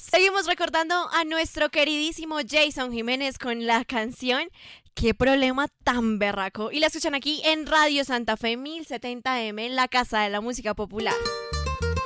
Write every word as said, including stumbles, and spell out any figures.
Seguimos recordando a nuestro queridísimo Jason Jiménez con la canción Qué problema tan berraco. Y la escuchan aquí en Radio Santa Fe mil setenta M, en la Casa de la Música Popular.